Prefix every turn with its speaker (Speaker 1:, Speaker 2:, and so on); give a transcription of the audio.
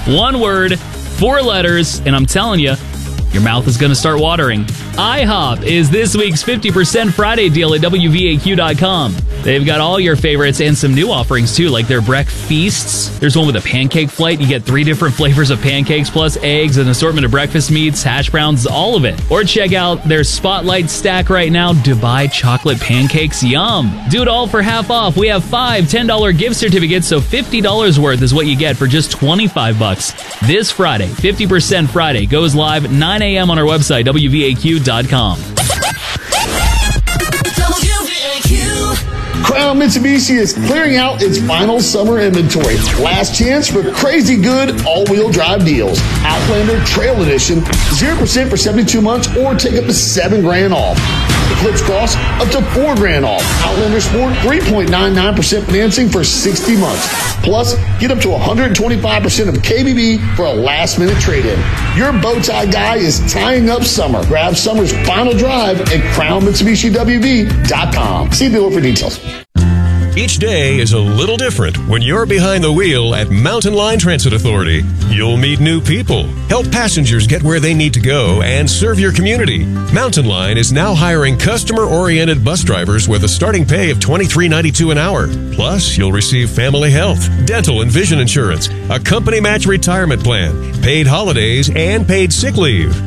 Speaker 1: One word, 4 letters, and I'm telling you, your mouth is going to start watering. IHOP is this week's 50% Friday deal at WVAQ.com. They've got all your favorites and some new offerings, too, like their breakfeasts. There's one with a pancake flight. You get 3 different flavors of pancakes, plus eggs, an assortment of breakfast meats, hash browns, all of it. Or check out their Spotlight stack right now, Dubai chocolate pancakes. Yum! Do it all for half off. We have 5 $10 gift certificates, so $50 worth is what you get for just $25. This Friday, 50% Friday, goes live 9 a.m. on our website, WVAQ.com.
Speaker 2: Crown Mitsubishi is clearing out its final summer inventory. Last chance for crazy good all-wheel drive deals. Outlander Trail Edition, 0% for 72 months or take up to $7,000 off. Eclipse Cross, up to $4,000 off. Outlander Sport, 3.99% financing for 60 months. Plus, get up to 125% of KBB for a last-minute trade-in. Your bow tie guy is tying up summer. Grab summer's final drive at CrownMitsubishiWV.com. See dealer for details.
Speaker 3: Each day is a little different when you're behind the wheel at Mountain Line Transit Authority. You'll meet new people, help passengers get where they need to go, and serve your community. Mountain Line is now hiring customer-oriented bus drivers with a starting pay of $23.92 an hour. Plus, you'll receive family health, dental and vision insurance, a company match retirement plan, paid holidays, and paid sick leave.